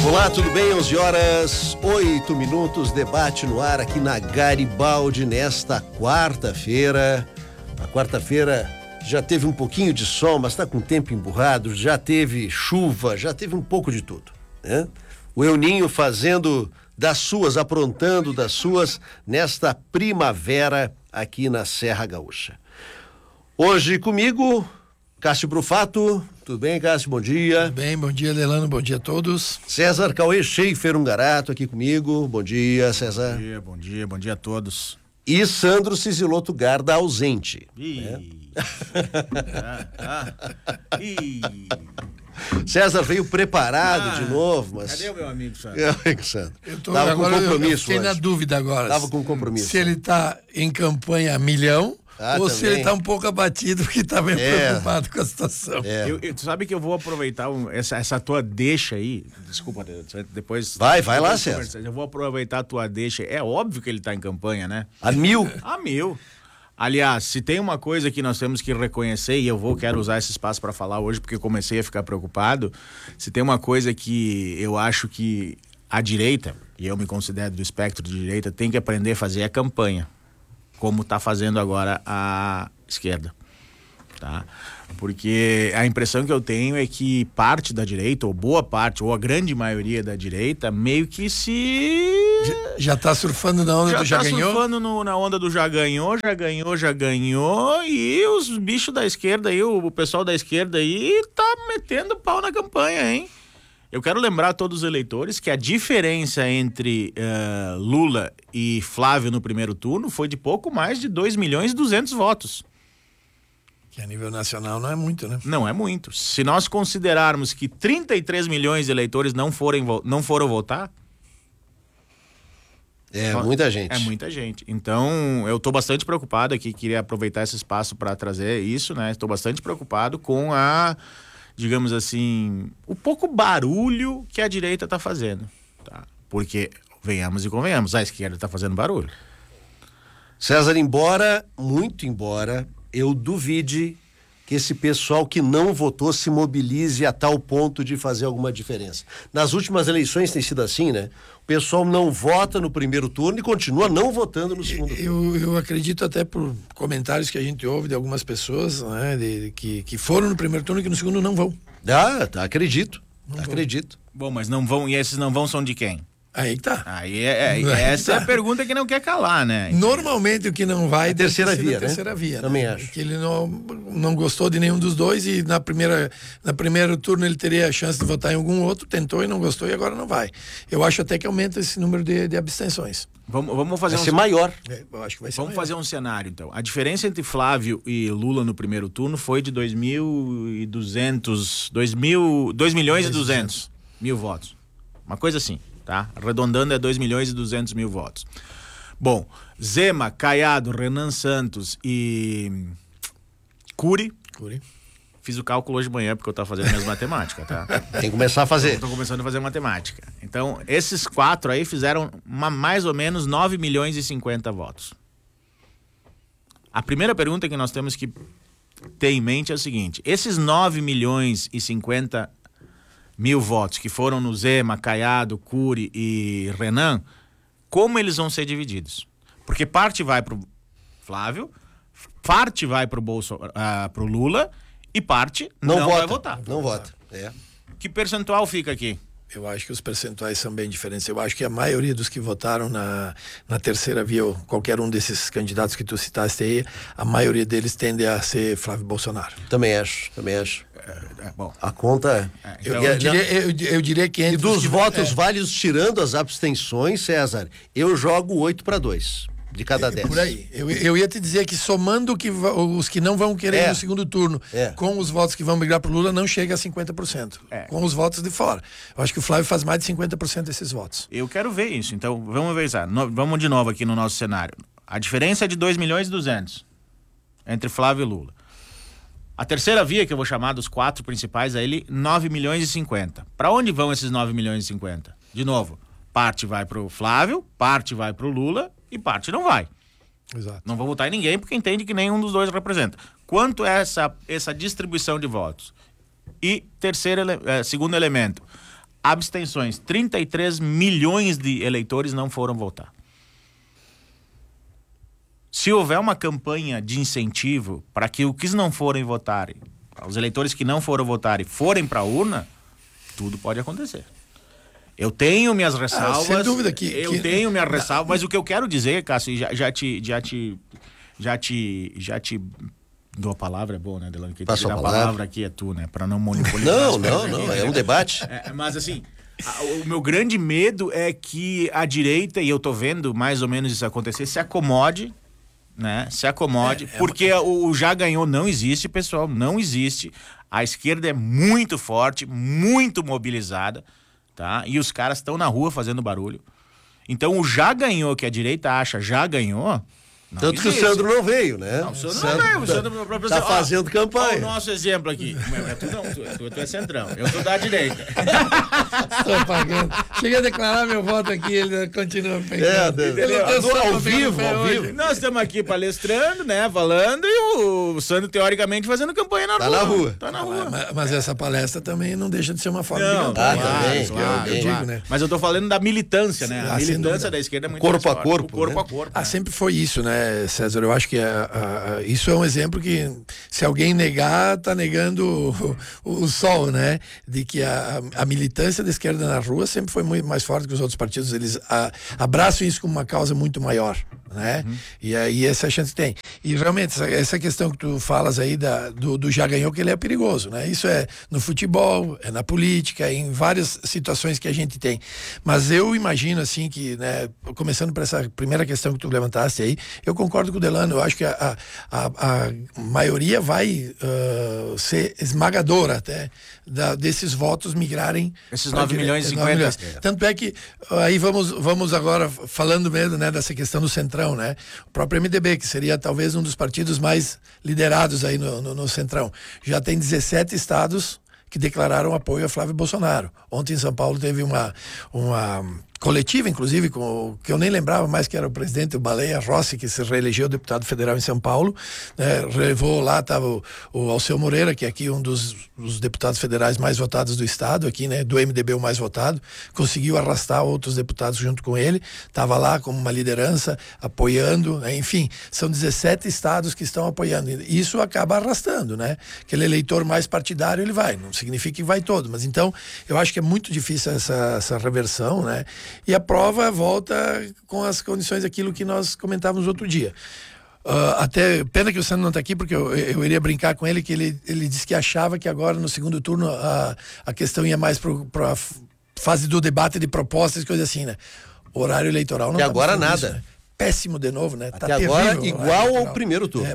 Olá, tudo bem? 11h08, debate no ar aqui na Garibaldi nesta quarta-feira. A quarta-feira já teve um pouquinho de sol, mas está com o tempo emburrado, já teve chuva, já teve um pouco de tudo, né? O El Ninho fazendo das suas, aprontando das suas nesta primavera aqui na Serra Gaúcha. Hoje comigo, Cássio Brufato. Tudo bem, Cássio? Bom dia. Tudo bem, bom dia, Delano, bom dia a todos. César Cauê Schaefer Ungarato aqui comigo. Bom dia, César. Bom dia a todos. E Sandro Cisiloto Garda ausente. César veio preparado de novo, mas... Cadê o meu amigo Sandro? Tava com compromisso eu fiquei hoje. na dúvida agora. Tava com compromisso. Se ele está em campanha a milhão... ou se ele está um pouco abatido porque está meio preocupado com a situação. Tu sabe que eu vou aproveitar essa tua deixa aí. Desculpa, depois... Vai lá, César. Eu vou aproveitar a tua deixa. É óbvio que ele está em campanha, né? A mil. Aliás, se tem uma coisa que nós temos que reconhecer, e quero usar esse espaço para falar hoje porque eu comecei a ficar preocupado, se tem uma coisa que eu acho que a direita, e eu me considero do espectro de direita, tem que aprender a fazer a campanha, como está fazendo agora a esquerda, tá? Porque a impressão que eu tenho é que parte da direita, ou boa parte, ou a grande maioria da direita, meio que já está surfando na onda do já ganhou? Já está surfando na onda do já ganhou, e os bichos da esquerda aí, o pessoal da esquerda aí, tá metendo pau na campanha, hein? Eu quero lembrar a todos os eleitores que a diferença entre Lula e Flávio no primeiro turno foi de pouco mais de 2.200.000 votos. Que a nível nacional não é muito, né? Não é muito. Se nós considerarmos que 33 milhões de eleitores não foram votar... É muita gente. É muita gente. Então, eu estou bastante preocupado aqui, queria aproveitar esse espaço para trazer isso, né? Estou bastante preocupado com digamos assim, o pouco barulho que a direita está fazendo, tá? Porque, venhamos e convenhamos, a esquerda está fazendo barulho. César, muito embora, eu duvide que esse pessoal que não votou se mobilize a tal ponto de fazer alguma diferença. Nas últimas eleições tem sido assim, né? O pessoal não vota no primeiro turno e continua não votando no segundo turno. Eu acredito até por comentários que a gente ouve de algumas pessoas, né, que foram no primeiro turno e que no segundo não vão. Acredito. Bom, mas não vão, e esses não vão são de quem? Aí tá. Essa é a pergunta que não quer calar, né? Normalmente o que não vai é terceira via, né? Terceira via, também né? acho. Que ele não gostou de nenhum dos dois e na primeiro turno ele teria a chance de votar em algum outro, tentou e não gostou e agora não vai. Eu acho até que aumenta esse número de abstenções. Vamos fazer ser maior. Eu acho que vai ser Vamos maior. fazer um cenário, então. A diferença entre Flávio e Lula no primeiro turno foi de 2.200.000 votos. Uma coisa assim. Tá? Arredondando é 2.200.000 votos. Bom, Zema, Caiado, Renan Santos e Cury. Fiz o cálculo hoje de manhã porque eu estava fazendo minhas matemáticas, tá? Tem que começar a fazer. Estou começando a fazer matemática. Então, esses 4 aí fizeram mais ou menos 9.050.000 votos. A primeira pergunta que nós temos que ter em mente é o seguinte: esses 9.050.000 votos que foram no Zema, Caiado, Cury e Renan, como eles vão ser divididos? Porque parte vai pro Flávio, parte vai pro Lula e parte não vai votar. Não vota. Que percentual fica aqui? Eu acho que os percentuais são bem diferentes. Eu acho que a maioria dos que votaram na terceira via, ou qualquer um desses candidatos que tu citaste aí, a maioria deles tende a ser Flávio Bolsonaro. Também acho. Bom, a conta... Eu diria que... E dos votos válidos, tirando as abstenções, César, eu jogo 8-2 de cada 10. Por aí. Eu ia te dizer que somando os que não vão querer ir no segundo turno com os votos que vão migrar pro Lula, não chega a 50%. Com os votos de fora. Eu acho que o Flávio faz mais de 50% desses votos. Eu quero ver isso. Então, vamos ver. Vamos de novo aqui no nosso cenário. A diferença é de 2.200.000 entre Flávio e Lula. A terceira via, que eu vou chamar dos 4 principais, aí 9.050.000. Para onde vão esses 9.050.000? De novo, parte vai pro Flávio, parte vai pro Lula e parte não vai. Exato. Não vou votar em ninguém porque entende que nenhum dos dois representa. Quanto é essa distribuição de votos? E segundo elemento, abstenções. 33 milhões de eleitores não foram votar. Se houver uma campanha de incentivo para que os que não forem votarem, os eleitores que não foram votarem, forem para a urna, tudo pode acontecer. Eu tenho minhas ressalvas. Sem dúvida tenho minhas ressalvas, mas o que eu quero dizer, Cássio, já te dou a palavra, é bom, né, Delano? Quem Passa a palavra aqui é tu, né? Para não monopolizar. Não, é um debate. Mas assim, o meu grande medo é que a direita, e eu tô vendo mais ou menos isso acontecer, se acomode, né? Porque o já ganhou não existe, pessoal, não existe. A esquerda é muito forte, muito mobilizada, tá? E os caras estão na rua fazendo barulho. Então o já ganhou, que a direita acha já ganhou. Tanto que o Sandro não veio, né? Não, o Sandro não veio. O Sandro tá fazendo campanha. O nosso exemplo aqui. Tu é centrão. Eu sou da direita. Estou pagando. Cheguei a declarar meu voto aqui, ele continua pegando. Ao vivo. Nós estamos aqui palestrando, né? Falando, e o Sandro, teoricamente, fazendo campanha na rua. Tá na rua. Mas essa palestra também não deixa de ser uma forma de campanha. Claro, eu digo, né? Mas eu tô falando da militância, né? A militância da esquerda é muito corpo a corpo. Corpo a corpo. Sempre foi isso, né, César? Eu acho que isso é um exemplo que, se alguém negar, tá negando o sol, né? De que a militância da esquerda na rua sempre foi muito mais forte que os outros partidos. Eles abraçam isso como uma causa muito maior, né? E aí essa chance tem. E realmente, essa questão que tu falas aí do já ganhou, que ele é perigoso, né? Isso é no futebol, é na política, em várias situações que a gente tem. Mas eu imagino, assim, que, né, começando por essa primeira questão que tu levantaste aí, eu concordo com o Delano. Eu acho que a maioria vai ser esmagadora até desses votos migrarem. Esses 9 milhões e 50. Tanto é que aí vamos agora falando mesmo, né, dessa questão do Centrão, né? O próprio MDB, que seria talvez um dos partidos mais liderados aí no Centrão, já tem 17 estados que declararam apoio a Flávio Bolsonaro. Ontem em São Paulo teve uma coletiva, inclusive, que eu nem lembrava mais que era o presidente, o Baleia Rossi, que se reelegeu deputado federal em São Paulo, né? Levou lá, estava o Alceu Moreira, que é aqui um dos deputados federais mais votados do estado, aqui, né? Do MDB o mais votado, conseguiu arrastar outros deputados junto com ele, estava lá como uma liderança, apoiando, né? Enfim, são 17 estados que estão apoiando, e isso acaba arrastando, né? Aquele eleitor mais partidário, ele vai, não significa que vai todo, mas então, eu acho que é muito difícil essa reversão, né? E a prova volta com as condições daquilo que nós comentávamos outro dia. Até pena que o Sandro não está aqui, porque eu iria brincar com ele, que ele disse que achava que agora no segundo turno a questão ia mais para a fase do debate de propostas e coisas assim, né? O horário eleitoral não. E agora nada. Isso, né? Péssimo de novo, né? Até tá agora terrível, igual ao primeiro turno.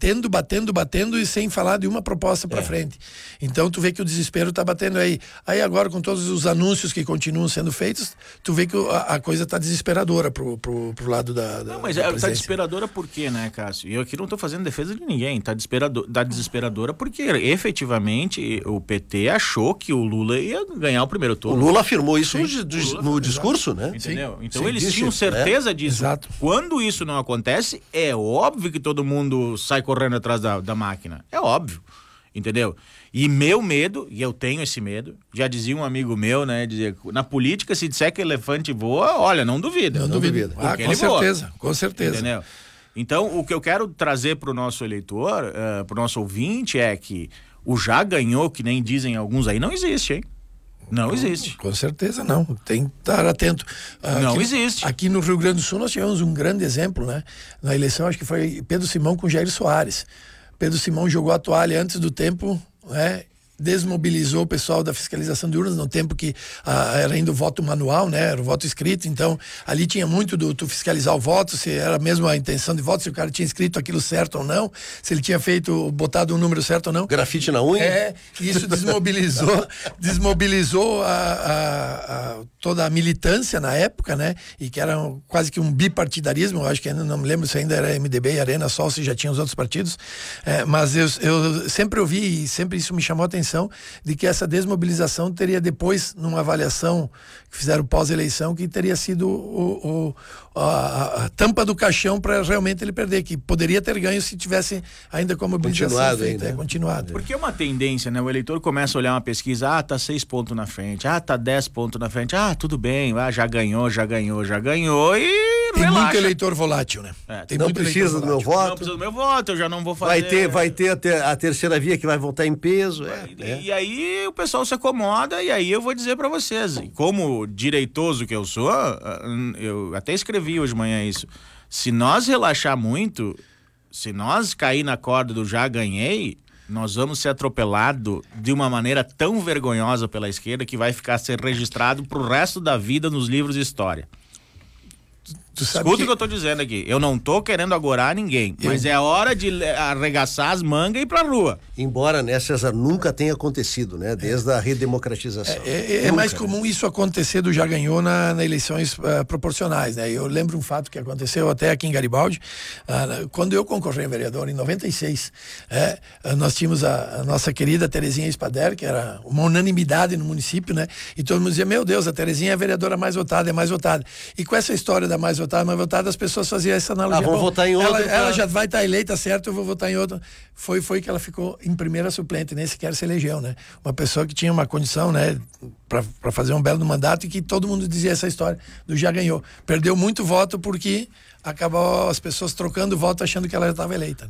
Batendo e sem falar de uma proposta para frente. Então tu vê que o desespero tá batendo aí. Aí agora, com todos os anúncios que continuam sendo feitos, tu vê que a coisa tá desesperadora pro lado da Não, mas tá desesperadora por quê, né, Cássio? Eu aqui não tô fazendo defesa de ninguém. Tá desesperadora porque efetivamente o PT achou que o Lula ia ganhar o primeiro turno. O Lula afirmou isso no discurso, né? Entendeu? Então eles tinham certeza disso. Exato. Quando isso não acontece, é óbvio que todo mundo sai correndo atrás da máquina. É óbvio, entendeu? E meu medo, e eu tenho esse medo, já dizia um amigo meu, né? Dizia, na política, se disser que elefante voa, olha, não duvida. Não duvida. Com certeza. Entendeu? Então, o que eu quero trazer para o nosso eleitor, para o nosso ouvinte, é que o já ganhou, que nem dizem alguns aí, não existe, hein? Não existe. Com certeza não. Tem que estar atento. Não existe. Aqui no Rio Grande do Sul nós tivemos um grande exemplo, né? Na eleição, acho que foi Pedro Simão com Jair Soares. Pedro Simão jogou a toalha antes do tempo, né? Desmobilizou o pessoal da fiscalização de urnas no tempo que era ainda o voto manual, né? Era o voto escrito, então ali tinha muito do tu fiscalizar o voto, se era mesmo a intenção de voto, se o cara tinha escrito aquilo certo ou não, se ele tinha botado um número certo ou não. Grafite na unha? Isso desmobilizou toda a militância na época, né? E que era quase que um bipartidarismo, eu acho que ainda não me lembro se ainda era MDB e Arena só, se já tinha os outros partidos, mas eu sempre ouvi e sempre isso me chamou a atenção. atenção de que essa desmobilização teria depois, numa avaliação que fizeram pós-eleição, que teria sido a tampa do caixão para realmente ele perder, que poderia ter ganho se tivesse ainda com a mobilização feita, continuado. Porque é uma tendência, né? O eleitor começa a olhar uma pesquisa, tá 6 pontos na frente, tá 10 pontos na frente, tudo bem, já ganhou e tem relaxa. Muito eleitor volátil, né? Tem não precisa do meu voto. Não precisa do meu voto, eu já não vou fazer. Vai ter a terceira via que vai votar em peso. E aí o pessoal se acomoda, e aí eu vou dizer para vocês, como direitoso que eu sou, eu até escrevi hoje de manhã isso, se nós relaxar muito, se nós cair na corda do já ganhei, nós vamos ser atropelados de uma maneira tão vergonhosa pela esquerda que vai ficar ser registrado pro resto da vida nos livros de história. Escuta o que eu tô dizendo aqui. Eu não tô querendo agorar ninguém, mas é hora de arregaçar as mangas e ir pra rua. Embora, né, César, nunca tenha acontecido, né? Desde a redemocratização. É mais comum isso acontecer do já ganhou na eleições proporcionais, né? Eu lembro um fato que aconteceu até aqui em Garibaldi, quando eu concorri a vereador em 96, nós tínhamos a nossa querida Terezinha Espader, que era uma unanimidade no município, né? E todo mundo dizia, meu Deus, a Terezinha é a vereadora mais votada, é mais votada. E com essa história da mais votada, as pessoas faziam essa analogia. Vão votar em outra. Ela já vai estar eleita, certo? Eu vou votar em outra. Foi que ela ficou em primeira suplente, nem sequer se elegeu, né? Uma pessoa que tinha uma condição, né, para fazer um belo mandato, e que todo mundo dizia essa história do já ganhou. Perdeu muito voto porque acabou as pessoas trocando voto achando que ela já estava eleita.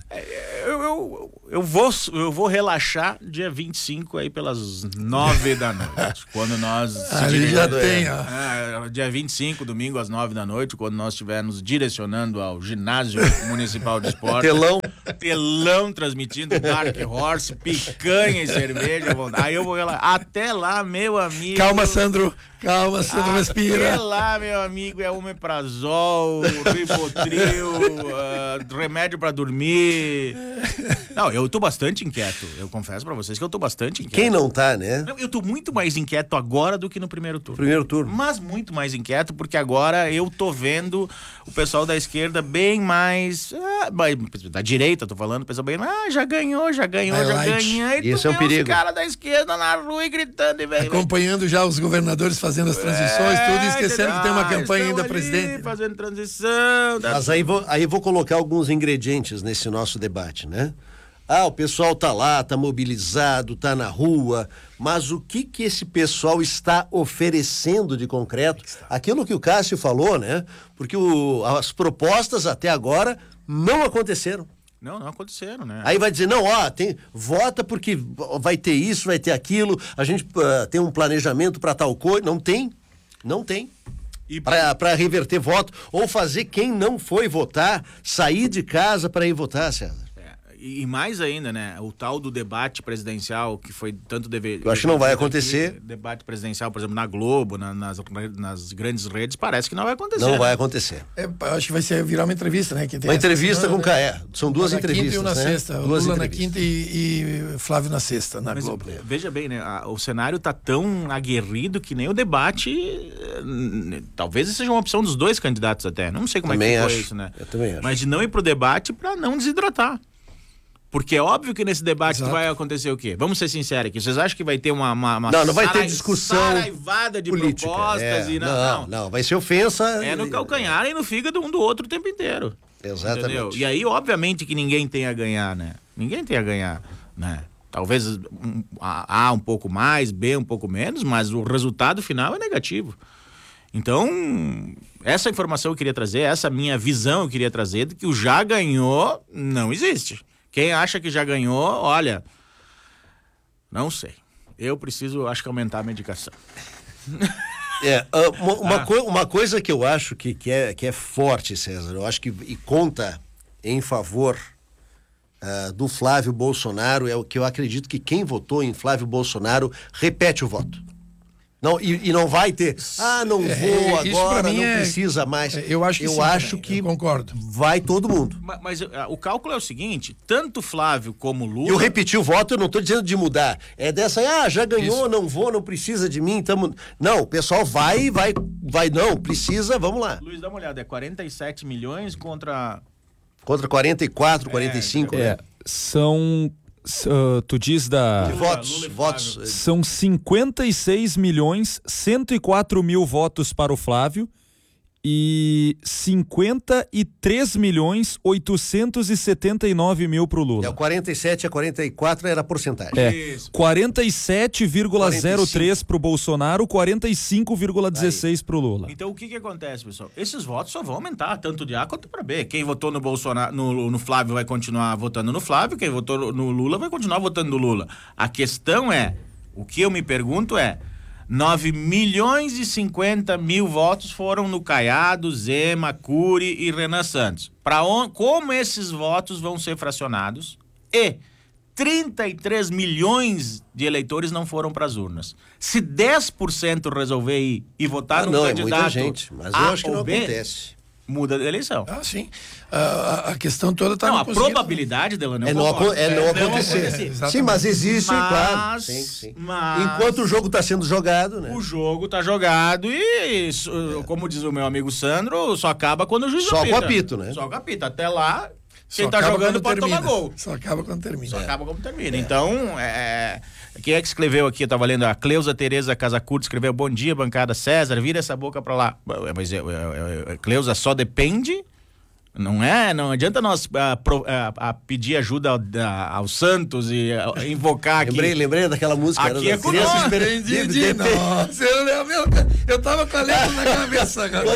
Eu vou relaxar dia 25 aí pelas 9 da noite, quando nós... Ali já tem, dia 25, domingo às 9 da noite, quando nós estivermos direcionando ao ginásio municipal de esporte. Telão transmitindo Dark Horse, picanha e cerveja. Aí eu vou relaxar. Até lá, meu amigo... Calma, Sandro, respira. Até lá, meu amigo, é omeprazol, ribotril, remédio pra dormir. Não, eu tô bastante inquieto. Eu confesso pra vocês que eu tô bastante inquieto. Quem não tá, né? Eu tô muito mais inquieto agora do que no primeiro turno. Mas muito mais inquieto, porque agora eu tô vendo o pessoal da esquerda bem mais... da direita, tô falando, o pessoal bem... já ganhou. E isso é um perigo. Os caras da esquerda na rua e gritando. Acompanhando já os governadores fazendo as transições, tudo, e esquecendo que tem uma campanha ainda presidente. Fazendo transição. Mas aí vou colocar alguns ingredientes nesse nosso debate, né? O pessoal tá lá, tá mobilizado, tá na rua, mas o que esse pessoal está oferecendo de concreto? Aquilo que o Cássio falou, né? Porque as propostas até agora não aconteceram. Não aconteceram, né? Aí vai dizer, vota porque vai ter isso, vai ter aquilo, a gente tem um planejamento para tal coisa. Não tem. Para reverter voto, ou fazer quem não foi votar sair de casa para ir votar, César. E mais ainda, né? O tal do debate presidencial, que foi tanto eu acho que não vai acontecer. Debate presidencial, por exemplo, na Globo, nas grandes redes, parece que não vai acontecer. Não vai acontecer. Acho que vai virar uma entrevista, né? Que tem uma entrevista com Caé. São duas entrevistas. Quinta e na sexta. Lula na quinta e Flávio na sexta, na Globo. Veja bem, né? O cenário tá tão aguerrido que nem o debate. Talvez seja uma opção dos dois candidatos até. Não sei como também é que foi isso, né? Eu também acho. Mas de não ir pro debate para não desidratar. Porque é óbvio que nesse debate vai acontecer o quê? Vamos ser sinceros aqui. Vocês acham que vai ter uma não vai ter discussão saraivada de política, propostas e não, vai ser ofensa. É no calcanhar e no fígado um do outro o tempo inteiro. Exatamente. Entendeu? E aí, obviamente, que ninguém tem a ganhar, né? Ninguém tem a ganhar, né? Talvez A um pouco mais, B um pouco menos, mas o resultado final é negativo. Então, essa informação eu queria trazer, essa minha visão eu queria trazer de que o já ganhou não existe. Quem acha que já ganhou, olha, não sei. Eu preciso, acho que aumentar a medicação. Uma coisa que eu acho que é forte, César, eu acho que e conta em favor do Flávio Bolsonaro, é o que eu acredito que quem votou em Flávio Bolsonaro repete o voto. Não, e não vai ter, não vou agora, não precisa mais. Eu acho que eu concordo. Vai todo mundo. Mas o cálculo é o seguinte, tanto Flávio como Lula... Eu repeti o voto, eu não estou dizendo de mudar. É dessa, já ganhou, isso. Não vou, não precisa de mim, Não, o pessoal vai, não, precisa, vamos lá. Luiz, dá uma olhada, é 47 milhões contra... Contra 44, 45, né? São Tu diz da... De votos. São 56.104.000 votos para o Flávio e 53.879.000 para o Lula. O 47 a 44 era a porcentagem. 47,03 para o Bolsonaro, 45,16 para o Lula. Então o que acontece, pessoal? Esses votos só vão aumentar, tanto de A quanto para B. Quem votou no Bolsonaro, no Flávio vai continuar votando no Flávio, quem votou no Lula vai continuar votando no Lula. A questão é, o que eu me pergunto é, 9.050.000 votos foram no Caiado, Zema, Cury e Renan Santos. Como esses votos vão ser fracionados? E 33 milhões de eleitores não foram para as urnas. Se 10% resolver ir e votar no candidato... É muita gente, mas eu acho que não acontece. Muda a eleição. Sim. A questão toda está a probabilidade dela não acontecer. Sim, mas existe, claro. Sim. Mas enquanto o jogo está sendo jogado, né? O jogo está jogado e, como diz o meu amigo Sandro, só acaba quando o juiz apita. Só com o apito, né? Só com o apito. Até lá, quem está jogando pode tomar gol. Só acaba quando termina. Então, quem é que escreveu aqui? Eu estava lendo a Cleusa Tereza Casacurto, escreveu: bom dia, bancada César, vira essa boca para lá. Mas Cleusa, só depende... Não adianta nós pedir ajuda ao Santos e invocar aqui. Lembrei daquela música. Aqui é conosco. Nossa, eu tava com a letra na cabeça agora.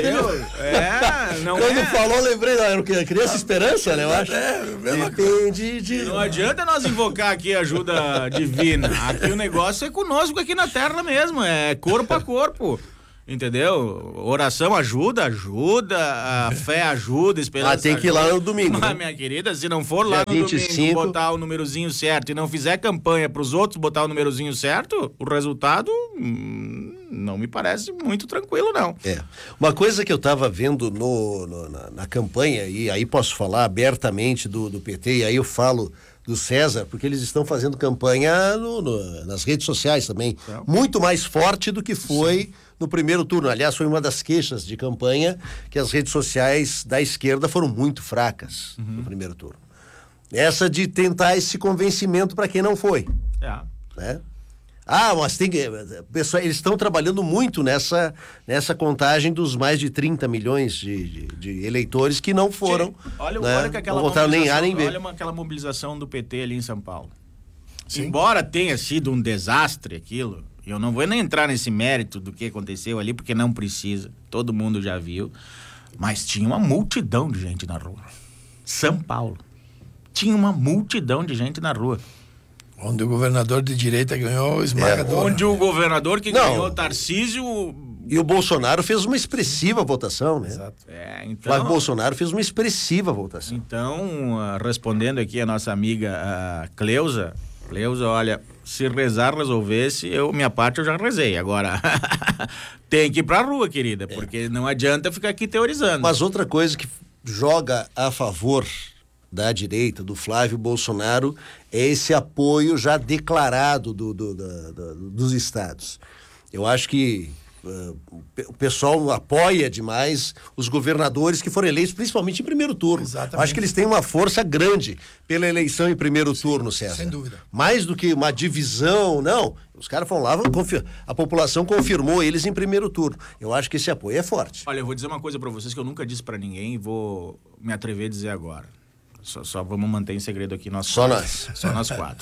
Quando falou, lembrei, era o que? Criança Esperança, né? Eu acho. Depende de... Não adianta nós invocar aqui ajuda divina. Aqui o negócio é conosco aqui na terra mesmo, é corpo a corpo. Entendeu? Oração ajuda, a fé ajuda, esperança tem que ir lá no domingo. Mas, minha querida, se não for lá no 25... domingo botar o númerozinho certo e não fizer campanha para os outros botar o númerozinho certo, o resultado não me parece muito tranquilo, não. Uma coisa que eu estava vendo na campanha, e aí posso falar abertamente do PT, e aí eu falo do César, porque eles estão fazendo campanha nas redes sociais também, muito mais forte do que foi no primeiro turno. Aliás, foi uma das queixas de campanha que as redes sociais da esquerda foram muito fracas no primeiro turno. Essa de tentar esse convencimento para quem não foi. Né? Mas tem que... Pessoal, eles estão trabalhando muito nessa contagem dos mais de 30 milhões de eleitores que não foram. Olha que não votaram nem A nem B. Olha aquela mobilização do PT ali em São Paulo. Sim. Embora tenha sido um desastre aquilo, eu não vou nem entrar nesse mérito do que aconteceu ali, porque não precisa. Todo mundo já viu. Mas tinha uma multidão de gente na rua. São Paulo. Tinha uma multidão de gente na rua. Onde o governador de direita ganhou esmagador. Onde o governador que ganhou, Tarcísio... E o Bolsonaro fez uma expressiva votação, né? Exato. Então... O Bolsonaro fez uma expressiva votação. Então, respondendo aqui a nossa amiga Cleusa, olha, se rezar resolvesse, minha parte eu já rezei. Agora, tem que ir pra rua, querida, porque não adianta ficar aqui teorizando. Mas outra coisa que joga a favor da direita, do Flávio Bolsonaro, é esse apoio já declarado dos estados. Eu acho que o pessoal apoia demais os governadores que foram eleitos, principalmente em primeiro turno. Exatamente. Acho que eles têm uma força grande pela eleição em primeiro turno, César. Sem dúvida. Mais do que uma divisão, não. Os caras foram lá, a população confirmou eles em primeiro turno. Eu acho que esse apoio é forte. Olha, eu vou dizer uma coisa pra vocês que eu nunca disse pra ninguém e vou me atrever a dizer agora. Só vamos manter em segredo aqui nós quatro. Só nós quatro.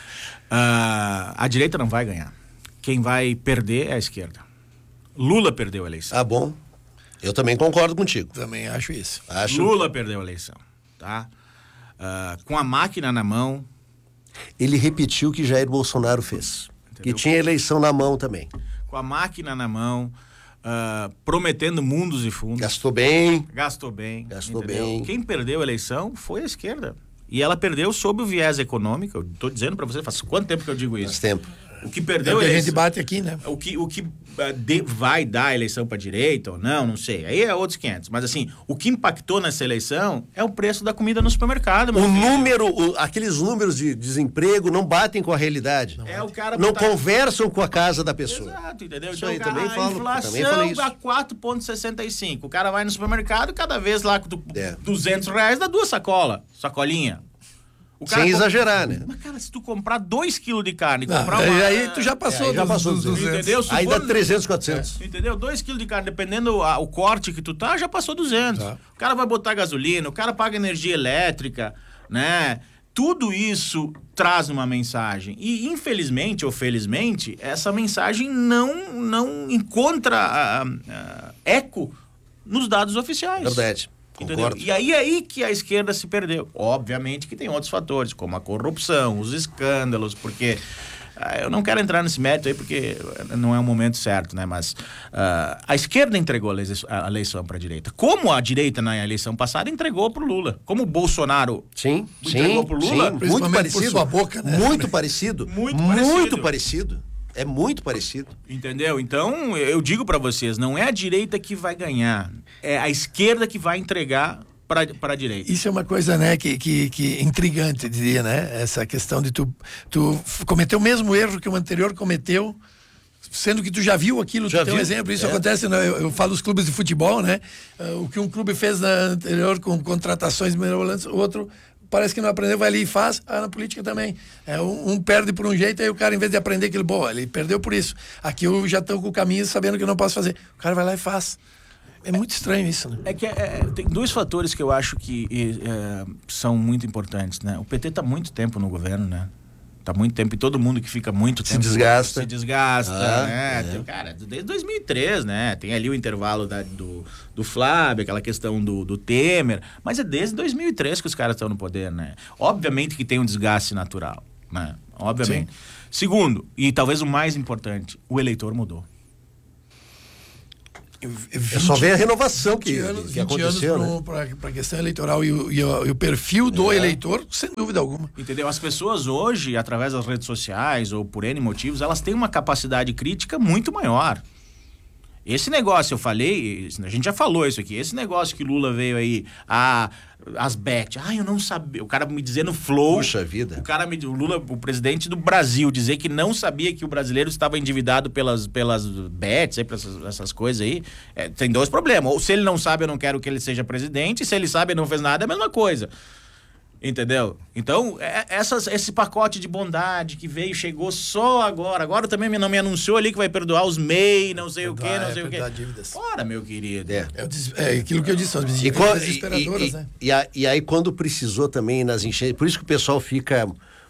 A direita não vai ganhar. Quem vai perder é a esquerda. Lula perdeu a eleição. Bom. Eu também concordo contigo. Também acho isso. Lula perdeu a eleição, tá? Com a máquina na mão. Ele repetiu o que Jair Bolsonaro fez. Entendeu? E tinha eleição na mão também. Com a máquina na mão, prometendo mundos e fundos. Gastou bem. Quem perdeu a eleição foi a esquerda. E ela perdeu sob o viés econômico. Eu tô dizendo para você, faz quanto tempo que eu digo isso? Faz tempo. O que perdeu a gente bate aqui, né? O que vai dar a eleição para direita ou não sei. Aí é outros 500. Mas assim, o que impactou nessa eleição é o preço da comida no supermercado. Aqueles números de desemprego não batem com a realidade. Não conversam com a casa da pessoa. Exato, entendeu? Isso então, aí, a inflação a 4,65. O cara vai no supermercado, cada vez lá com R$200 dá 2 sacolinha. Sem exagerar, né? Mas, cara, se tu comprar 2 quilos de carne, aí tu já passou dos 200. Entendeu? Aí dá 300, 400. Entendeu? 2 quilos de carne, dependendo o corte que tu tá, já passou 200. Tá. O cara vai botar gasolina, o cara paga energia elétrica, né? Tudo isso traz uma mensagem. E, infelizmente ou felizmente, essa mensagem não encontra eco nos dados oficiais. Verdade. Concordo. E aí que a esquerda se perdeu. Obviamente que tem outros fatores, como a corrupção, os escândalos, porque... eu não quero entrar nesse mérito aí porque não é o momento certo, né? Mas a esquerda entregou a eleição para a direita. Como a direita na eleição passada entregou para o Lula. Como o Bolsonaro entregou para o Lula. Muito parecido. Por sua boca, né? Muito parecido. Muito parecido. É muito parecido. Entendeu? Então, eu digo para vocês, não é a direita que vai ganhar. É a esquerda que vai entregar para a direita. Isso é uma coisa, né, que intrigante, diria, né? Essa questão de tu cometer o mesmo erro que o anterior cometeu, sendo que tu já viu aquilo. Tu tem um exemplo. Isso acontece, né? Eu falo dos clubes de futebol, né? O que um clube fez na anterior com contratações mirabolantes, o outro parece que não aprendeu, vai ali e faz. Na política também. Um perde por um jeito, aí o cara, em vez de aprender aquilo, ele perdeu por isso. Aqui eu já estou com o caminho sabendo que eu não posso fazer. O cara vai lá e faz. É muito estranho isso, né? Tem 2 fatores que eu acho que são muito importantes, né? O PT está muito tempo no governo, né? Tá muito tempo, e todo mundo que fica muito tempo se desgasta, né? Cara, desde 2003, né? Tem ali o intervalo do Flávio, aquela questão do Temer, mas é desde 2003 que os caras estão no poder, né? Obviamente que tem um desgaste natural, né? Obviamente. Sim. Segundo, e talvez o mais importante, o eleitor mudou. Só vem a renovação que aconteceu, anos para a questão eleitoral e o perfil do eleitor, sem dúvida alguma. Entendeu? As pessoas hoje, através das redes sociais ou por N motivos, elas têm uma capacidade crítica muito maior. Esse negócio, eu falei, a gente já falou isso aqui, esse negócio que Lula veio aí, as bet, eu não sabia, o cara me dizendo flow. Puxa vida. O Lula, o presidente do Brasil, dizer que não sabia que o brasileiro estava endividado pelas bets, pelas essas coisas aí, tem 2 problemas. Ou se ele não sabe, eu não quero que ele seja presidente, e se ele sabe e não fez nada, é a mesma coisa. Entendeu? Então, esse pacote de bondade que chegou só agora. Agora também não me anunciou ali que vai perdoar os MEI, não sei o quê. Dívidas. Fora, meu querido. É aquilo que eu disse, as dívidas desesperadoras, né? E aí, quando precisou também nas enchentes, por isso que o pessoal fica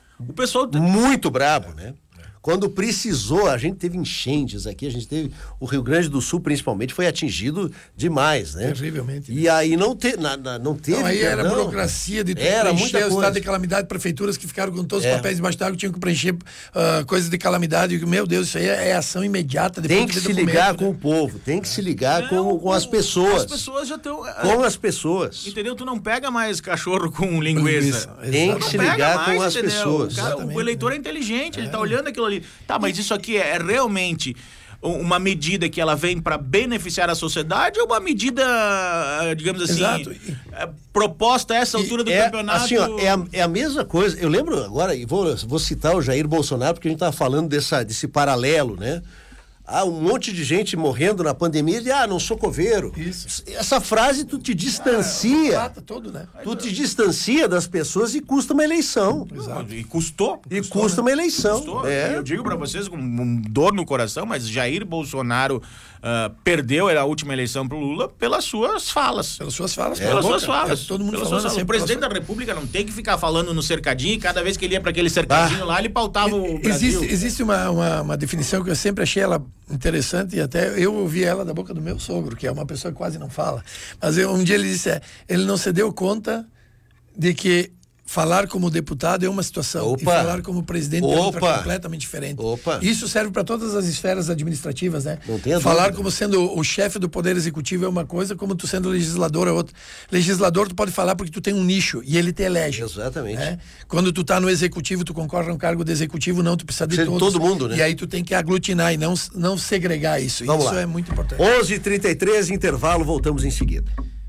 muito brabo, né? Quando precisou, a gente teve enchentes aqui, a gente teve o Rio Grande do Sul principalmente foi atingido demais, né? Terrivelmente. E aí não teve. Aí era burocracia de preencher o estado de calamidade, prefeituras que ficaram com todos os papéis debaixo d'água, tinham que preencher coisas de calamidade. Meu Deus, isso aí é ação imediata. Tem que se ligar com o povo, tem que se ligar com as pessoas. As pessoas já estão. Com as pessoas. Entendeu? Tu não pega mais cachorro com linguiça. Tem que se ligar com as pessoas. O eleitor é inteligente, ele tá olhando aquilo ali. Tá, mas isso aqui é realmente uma medida que ela vem para beneficiar a sociedade ou uma medida, digamos assim, proposta a essa altura do campeonato? Assim, é a mesma coisa. Eu lembro agora, e vou citar o Jair Bolsonaro, porque a gente tava falando desse paralelo, né? Um monte de gente morrendo na pandemia e não sou coveiro. Isso. Essa frase tu te distancia. Todo, né? Tu te distancia das pessoas e custa uma eleição. Exato. E custou. Custa uma eleição. Eu digo pra vocês com dor no coração, mas Jair Bolsonaro perdeu a última eleição pro Lula pelas suas falas. Pelas suas falas. Todo mundo falando assim. O presidente da República não tem que ficar falando no cercadinho, e cada vez que ele ia para aquele cercadinho lá, ele pautava o Brasil. Existe uma definição que eu sempre achei ela interessante, e até eu ouvi ela da boca do meu sogro, que é uma pessoa que quase não fala. Mas um dia ele disse, ele não se deu conta de que falar como deputado é uma situação e falar como presidente é outra completamente diferente. Isso serve para todas as esferas administrativas, né? Falar como sendo o chefe do poder executivo é uma coisa, como tu sendo legislador é outra. Legislador tu pode falar porque tu tem um nicho e ele te elege. Exatamente. Né? Quando tu tá no executivo, tu concorre a um cargo de executivo, não, tu precisa de todo mundo, né? E aí tu tem que aglutinar e não segregar isso. Vamos isso lá. É muito importante. 11h33, intervalo, voltamos em seguida.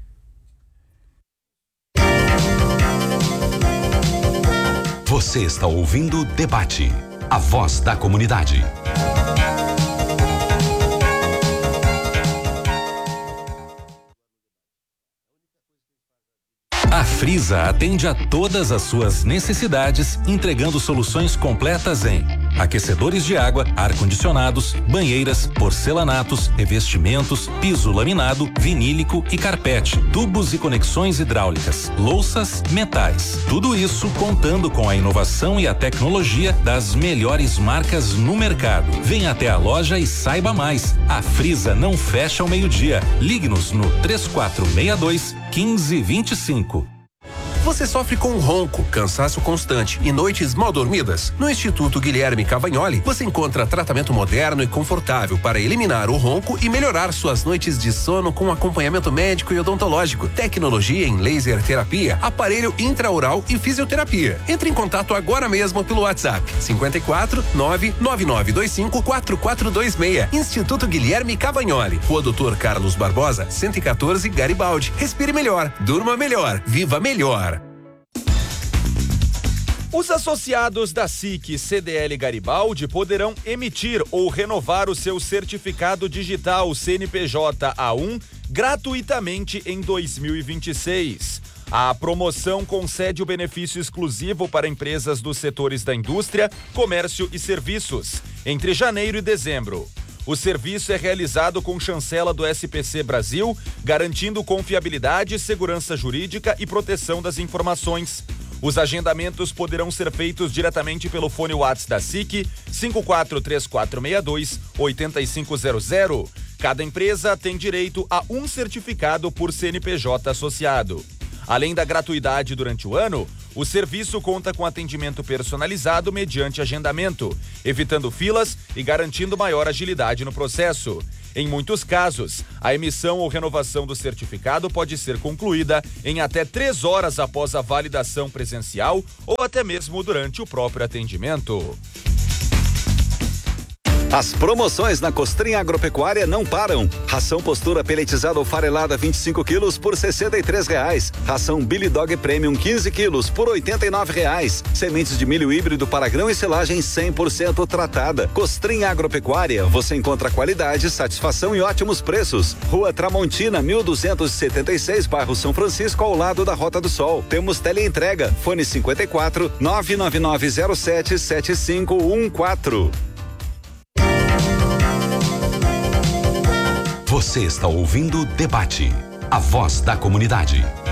Você está ouvindo o Debate, a voz da comunidade. A Frisa atende a todas as suas necessidades, entregando soluções completas em aquecedores de água, ar-condicionados, banheiras, porcelanatos, revestimentos, piso laminado, vinílico e carpete, tubos e conexões hidráulicas, louças, metais. Tudo isso contando com a inovação e a tecnologia das melhores marcas no mercado. Venha até a loja e saiba mais. A Frisa não fecha ao meio-dia. Ligue-nos no 3462-1525. Você sofre com ronco, cansaço constante e noites mal dormidas? No Instituto Guilherme Cavagnoli, você encontra tratamento moderno e confortável para eliminar o ronco e melhorar suas noites de sono com acompanhamento médico e odontológico, tecnologia em laser terapia, aparelho intraoral e fisioterapia. Entre em contato agora mesmo pelo WhatsApp 54 99925 4426. Instituto Guilherme Cavagnoli, Rua Doutor Carlos Barbosa, 114, Garibaldi. Respire melhor, durma melhor, viva melhor. Os associados da SIC CDL Garibaldi poderão emitir ou renovar o seu certificado digital CNPJ A1 gratuitamente em 2026. A promoção concede o benefício exclusivo para empresas dos setores da indústria, comércio e serviços, entre janeiro e dezembro. O serviço é realizado com chancela do SPC Brasil, garantindo confiabilidade, segurança jurídica e proteção das informações. Os agendamentos poderão ser feitos diretamente pelo fone WhatsApp da SIC 543462-8500. Cada empresa tem direito a um certificado por CNPJ associado. Além da gratuidade durante o ano, o serviço conta com atendimento personalizado mediante agendamento, evitando filas e garantindo maior agilidade no processo. Em muitos casos, a emissão ou renovação do certificado pode ser concluída em até 3 horas após a validação presencial ou até mesmo durante o próprio atendimento. As promoções na Costrinha Agropecuária não param. Ração postura peletizada ou farelada 25 quilos por R$63. Ração Billy Dog Premium 15 quilos por R$89. Sementes de milho híbrido para grão e silagem 100% tratada. Costrinha Agropecuária, você encontra qualidade, satisfação e ótimos preços. Rua Tramontina, 1276, bairro São Francisco, ao lado da Rota do Sol. Temos teleentrega, fone 54 99907 7514. Você está ouvindo Debate, a voz da comunidade.